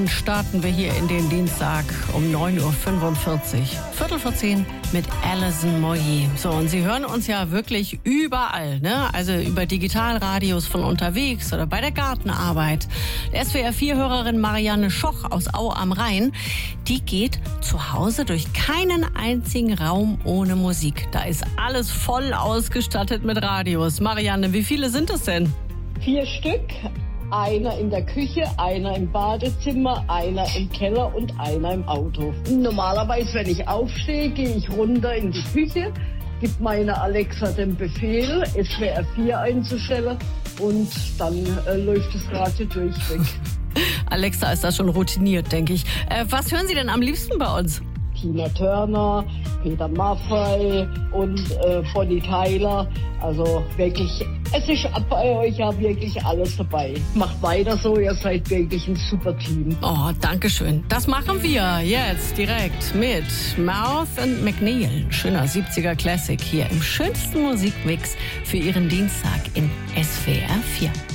Starten wir hier in den Dienstag um 9.45 Uhr. Viertel vor 10 mit Alison Moyer. So, und Sie hören uns ja wirklich überall, ne? Also über Digitalradios von unterwegs oder bei der Gartenarbeit. Der SWR4-Hörerin Marianne Schoch aus Au am Rhein, die geht zu Hause durch keinen einzigen Raum ohne Musik. Da ist alles voll ausgestattet mit Radios. Marianne, wie viele sind es denn? 4 Stück. Einer in der Küche, einer im Badezimmer, einer im Keller und einer im Auto. Normalerweise, wenn ich aufstehe, gehe ich runter in die Küche, gebe meiner Alexa den Befehl, SWR 4 einzustellen und dann läuft das Radio durchweg. Alexa ist da schon routiniert, denke ich. Was hören Sie denn am liebsten bei uns? Tina Turner, Peter Maffay und Bonnie Tyler. Also wirklich, es ist bei euch ja wirklich alles dabei. Macht weiter so, ihr seid wirklich ein super Team. Oh, danke schön. Das machen wir jetzt direkt mit Mouth & McNeil. Ein schöner 70er Classic hier im schönsten Musikmix für Ihren Dienstag in SWR 4.